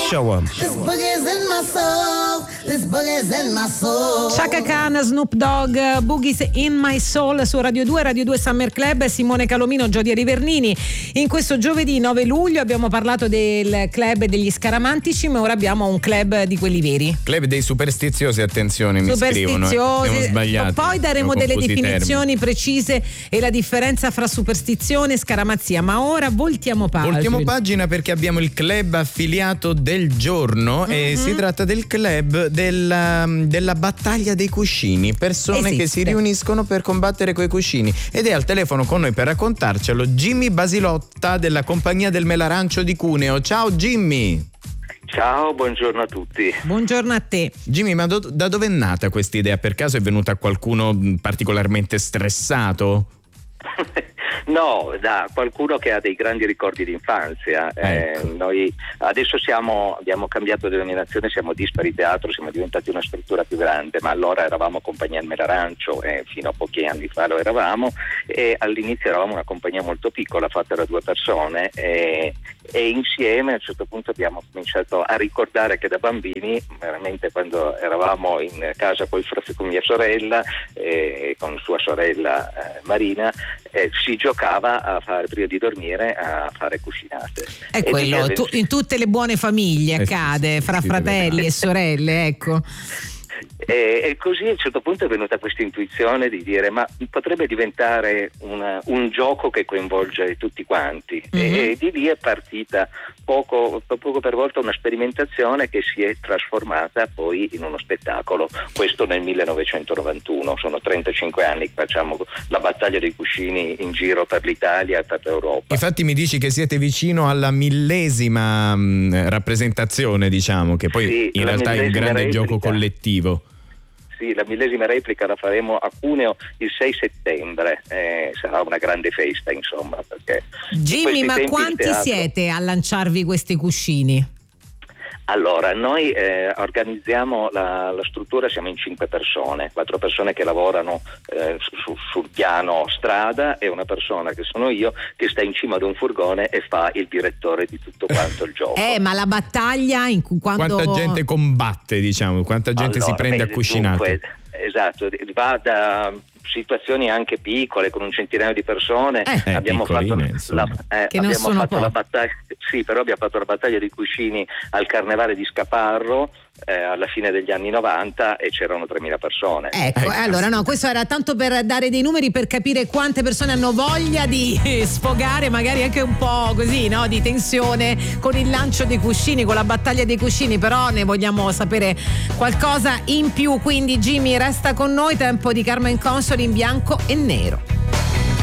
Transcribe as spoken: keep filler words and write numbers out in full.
show 'em. This boogie's in my soul. This boogie's in my soul. Chaka Khan, Snoop Dogg, Boogies in My Soul su Radio due, Radio due Summer Club. Simone Calomino, Giodia Rivernini. In questo giovedì nove luglio abbiamo parlato del club degli scaramantici, ma ora abbiamo un club di quelli veri. Club dei superstiziosi, attenzione, mi scrivono. Superstiziosi. Sbagliati. Poi daremo delle definizioni precise e la differenza fra superstizione e scaramazia, ma ora voltiamo pagina. Voltiamo pagina perché abbiamo il club affiliato del giorno mm-hmm. e si tratta del club della, della battaglia dei cuscini, persone Esiste. che si riuniscono per combattere coi cuscini, ed è al telefono con noi per raccontarcelo Jimmy Basilotta della compagnia del Melarancio di Cuneo. Ciao Jimmy. Ciao, buongiorno a tutti. Buongiorno a te. Jimmy, ma do, da dove è nata questa idea? Per caso è venuta a qualcuno particolarmente stressato? No, da qualcuno che ha dei grandi ricordi di infanzia. Ecco. Eh, noi adesso siamo, abbiamo cambiato denominazione, siamo Dispari Teatro, siamo diventati una struttura più grande, ma allora eravamo compagnia del Melarancio e fino a pochi anni fa lo eravamo, e all'inizio eravamo una compagnia molto piccola fatta da due persone e, e insieme a un certo punto abbiamo cominciato a ricordare che da bambini, veramente quando eravamo in casa con, con mia sorella e con sua sorella eh, Marina, eh, si giocava a fare, prima di dormire, a fare cuscinate. È quello, tu, in tutte le buone famiglie accade, eh sì, fra sì, fratelli e sorelle, ecco. E, e così a un certo punto è venuta questa intuizione di dire ma potrebbe diventare una, un gioco che coinvolge tutti quanti, mm-hmm. e, e di lì è partita poco, poco per volta una sperimentazione che si è trasformata poi in uno spettacolo. Questo nel millenovecentonovantuno, sono trentacinque anni che facciamo la battaglia dei cuscini in giro per l'Italia e per l'Europa. Infatti mi dici che siete vicino alla millesima mh, rappresentazione, diciamo, che poi sì, in realtà è un grande replica. gioco collettivo. Sì, la millesima replica la faremo a Cuneo il sei settembre, eh, sarà una grande festa, insomma. Perché Jimmy, ma quanti teatro... siete a lanciarvi questi cuscini? Allora, noi eh, organizziamo la, la struttura, siamo in cinque persone, quattro persone che lavorano eh, su, sul piano strada e una persona che sono io che sta in cima ad un furgone e fa il direttore di tutto quanto il gioco. Eh, ma la battaglia in quando... Quanta gente combatte, diciamo, quanta gente allora, si prende beh, a cuscinate? Dunque, esatto, va da situazioni anche piccole con un centinaio di persone, eh, abbiamo fatto, la, eh, che non abbiamo sono fatto la battaglia, sì, però abbiamo fatto la battaglia dei cuscini al Carnevale di Scaparro eh, alla fine degli anni novanta e c'erano tremila persone. Ecco, ecco, allora no, questo era tanto per dare dei numeri, per capire quante persone hanno voglia di sfogare magari anche un po' così, no, di tensione con il lancio dei cuscini, con la battaglia dei cuscini, però ne vogliamo sapere qualcosa in più, quindi Jimmy resta con noi, tempo di Carmen Consoli in bianco e nero.